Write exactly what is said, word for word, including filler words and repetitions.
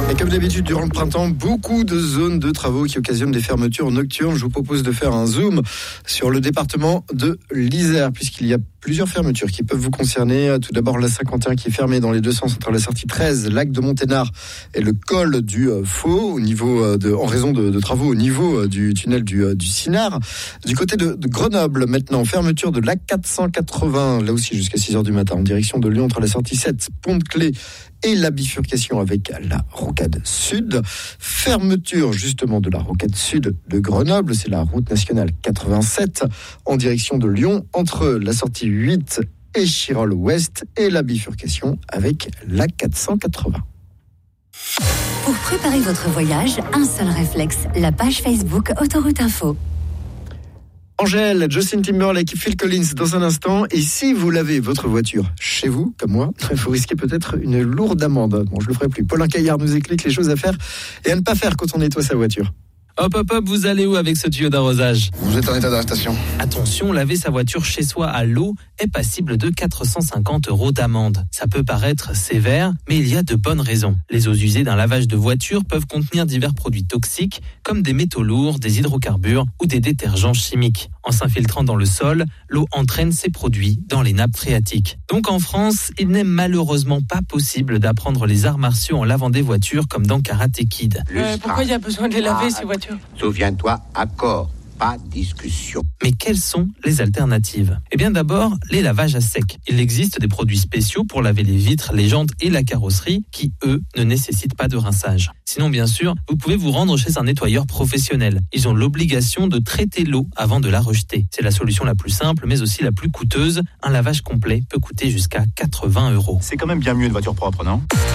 Et comme d'habitude, durant le printemps, beaucoup de zones de travaux qui occasionnent des fermetures nocturnes. Je vous propose de faire un zoom sur le département de l'Isère, puisqu'il y a plusieurs fermetures qui peuvent vous concerner. Tout d'abord, la cinquante et un qui est fermée dans les deux sens entre la sortie treize, lac de Monténard et le col du Faux, au niveau de, en raison de, de travaux au niveau du tunnel du, du Sinard. Du côté de, de Grenoble, maintenant, fermeture de l'ac quatre cent quatre-vingts, là aussi jusqu'à six heures du matin, en direction de Lyon, entre la sortie sept, Pont-de-Clé et la bifurcation avec la rocade sud. Fermeture justement de la rocade sud de Grenoble, c'est la route nationale quatre-vingt-sept en direction de Lyon, entre la sortie huit et Chirol ouest et la bifurcation avec la quatre cent quatre-vingts. Pour préparer votre voyage, un seul réflexe, la page Facebook Autoroute Info. Angèle, Justin Timberlake, Phil Collins dans un instant. Et si vous lavez votre voiture chez vous, comme moi, vous risquez peut-être une lourde amende. Bon, je le ferai plus. Paulin Caillard nous explique les choses à faire et à ne pas faire quand on nettoie sa voiture. Hop, hop, hop, vous allez où avec ce tuyau d'arrosage ? Vous êtes en état d'arrestation. Attention, laver sa voiture chez soi à l'eau est passible de quatre cent cinquante euros d'amende. Ça peut paraître sévère, mais il y a de bonnes raisons. Les eaux usées d'un lavage de voiture peuvent contenir divers produits toxiques, comme des métaux lourds, des hydrocarbures ou des détergents chimiques. En s'infiltrant dans le sol, l'eau entraîne ces produits dans les nappes phréatiques. Donc en France, il n'est malheureusement pas possible d'apprendre les arts martiaux en lavant des voitures comme dans Karate Kid. Euh, pourquoi il y a besoin de les laver, ces voitures ? Souviens-toi, accord, pas discussion. Mais quelles sont les alternatives ? Eh bien d'abord, les lavages à sec. Il existe des produits spéciaux pour laver les vitres, les jantes et la carrosserie qui, eux, ne nécessitent pas de rinçage. Sinon, bien sûr, vous pouvez vous rendre chez un nettoyeur professionnel. Ils ont l'obligation de traiter l'eau avant de la rejeter. C'est la solution la plus simple, mais aussi la plus coûteuse. Un lavage complet peut coûter jusqu'à quatre-vingts euros. C'est quand même bien mieux une voiture propre, non ?